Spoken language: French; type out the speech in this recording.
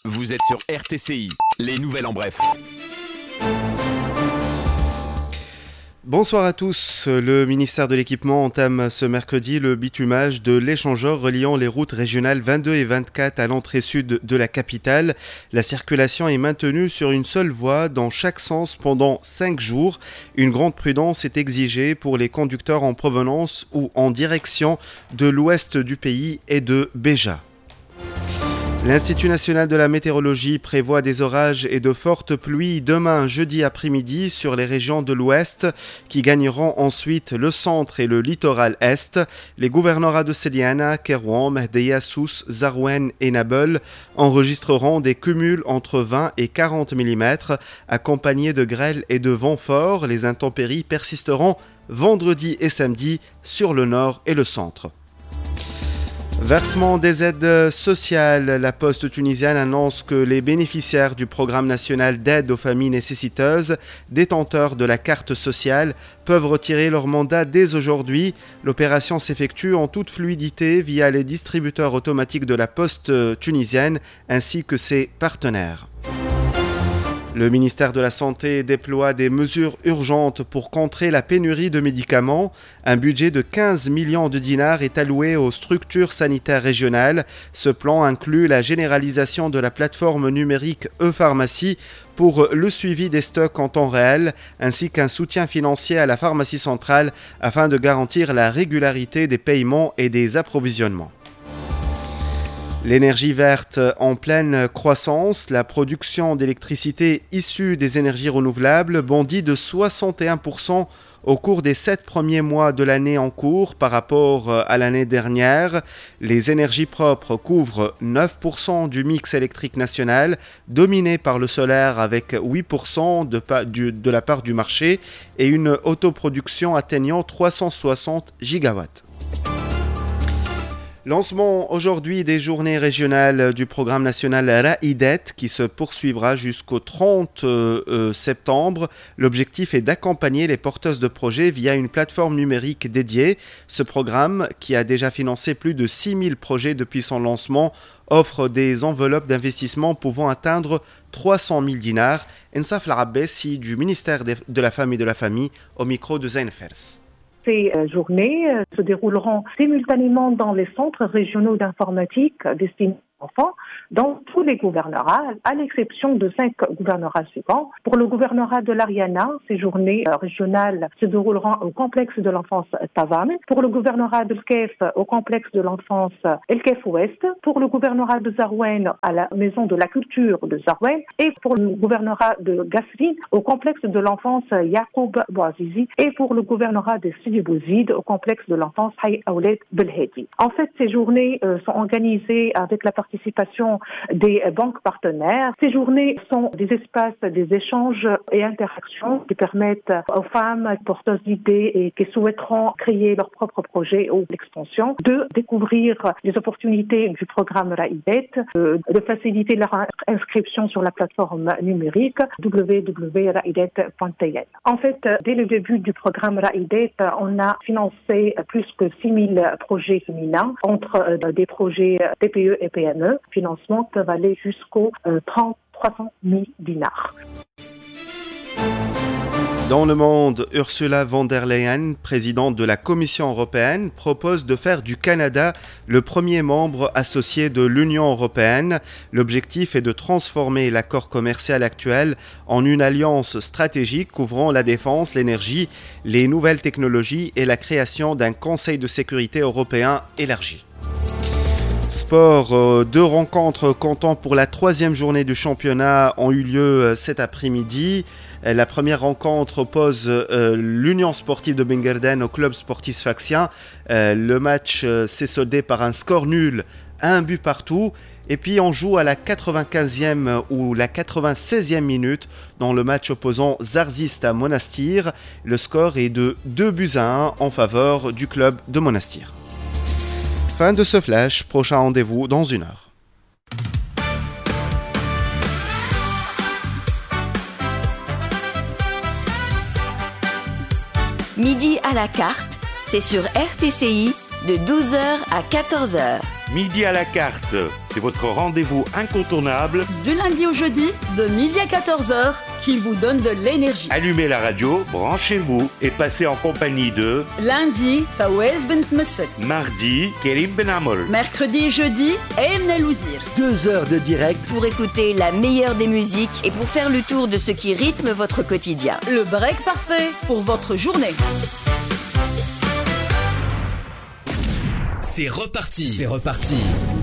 Vous êtes sur RTCI, les nouvelles en bref. Bonsoir à tous. Le ministère de l'Équipement entame ce mercredi le bitumage de l'échangeur reliant les routes régionales 22 et 24 à l'entrée sud de la capitale. La circulation est maintenue sur une seule voie dans chaque sens pendant 5 jours. Une grande prudence est exigée pour les conducteurs en provenance ou en direction de l'ouest du pays et de Béja. L'Institut national de la météorologie prévoit des orages et de fortes pluies demain jeudi après-midi sur les régions de l'ouest qui gagneront ensuite le centre et le littoral est. Les gouvernorats de Seliana, Kérouan, Mehdeya, Sousse, Zarouen et Nabeul enregistreront des cumuls entre 20 et 40 mm accompagnés de grêle et de vents forts. Les intempéries persisteront vendredi et samedi sur le nord et le centre. Versement des aides sociales, la Poste tunisienne annonce que les bénéficiaires du programme national d'aide aux familles nécessiteuses, détenteurs de la carte sociale, peuvent retirer leur mandat dès aujourd'hui. L'opération s'effectue en toute fluidité via les distributeurs automatiques de la Poste tunisienne ainsi que ses partenaires. Le ministère de la Santé déploie des mesures urgentes pour contrer la pénurie de médicaments. Un budget de 15 millions de dinars est alloué aux structures sanitaires régionales. Ce plan inclut la généralisation de la plateforme numérique e-pharmacie pour le suivi des stocks en temps réel, ainsi qu'un soutien financier à la pharmacie centrale afin de garantir la régularité des paiements et des approvisionnements. L'énergie verte en pleine croissance, la production d'électricité issue des énergies renouvelables bondit de 61% au cours des 7 premiers mois de l'année en cours par rapport à l'année dernière. Les énergies propres couvrent 9% du mix électrique national, dominé par le solaire avec 8% de la part du marché et une autoproduction atteignant 360 gigawatts. Lancement aujourd'hui des journées régionales du programme national Ra'idet qui se poursuivra jusqu'au 30 septembre. L'objectif est d'accompagner les porteuses de projets via une plateforme numérique dédiée. Ce programme, qui a déjà financé plus de 6000 projets depuis son lancement, offre des enveloppes d'investissement pouvant atteindre 300 000 dinars. Ensaf Al-Abbasi du ministère de la Femme et de la Famille au micro de Zain Fers. Ces journées se dérouleront simultanément dans les centres régionaux d'informatique destinés aux enfants dans tous les gouvernorats, à l'exception de 5 gouvernorats suivants. Pour le gouvernorat de l'Ariana, ces journées régionales se dérouleront au complexe de l'enfance Tavam. Pour le gouvernorat de l'Kef, au complexe de l'enfance El Kef Ouest. Pour le gouvernorat de Zarouen, à la maison de la culture de Zarouen. Et pour le gouvernorat de Gasri, au complexe de l'enfance Yacoub Bouazizi. Et pour le gouvernorat de Sidi Bouzid, au complexe de l'enfance Hay Aoulet Belhedi. En fait, ces journées sont organisées avec la participation des banques partenaires. Ces journées sont des espaces, des échanges et interactions qui permettent aux femmes porteuses d'idées et qui souhaiteront créer leur propre projet ou l'expansion de découvrir les opportunités du programme Ra'idet, de faciliter leur inscription sur la plateforme numérique www.raidet.tn. En fait, dès le début du programme Ra'idet, on a financé plus que 6000 projets féminins entre des projets TPE et PME. Financement peuvent aller jusqu'aux 300 000 dinars. Dans le monde, Ursula von der Leyen, présidente de la Commission européenne, propose de faire du Canada le premier membre associé de l'Union européenne. L'objectif est de transformer l'accord commercial actuel en une alliance stratégique couvrant la défense, l'énergie, les nouvelles technologies et la création d'un Conseil de sécurité européen élargi. Sport, 2 rencontres comptant pour la 3e journée du championnat ont eu lieu cet après-midi. La première rencontre oppose l'Union sportive de Benguerden au club sportif sfaxien. Le match s'est soldé par un score nul, 1 but partout. Et puis on joue à la 95e ou la 96e minute dans le match opposant Zarzist à Monastir. Le score est de 2-1 en faveur du club de Monastir. Fin de ce flash, prochain rendez-vous dans 1 heure. Midi à la carte, c'est sur RTCI de 12h à 14h. Midi à la carte, c'est votre rendez-vous incontournable. Du lundi au jeudi, de midi à 14h, qui vous donne de l'énergie. Allumez la radio, branchez-vous et passez en compagnie de... Lundi, Fawaz Bent Messek. Mardi, Kerim Benamol. Mercredi et jeudi, Emna Louzir. 2 heures de direct pour écouter la meilleure des musiques et pour faire le tour de ce qui rythme votre quotidien. Le break parfait pour votre journée. C'est reparti.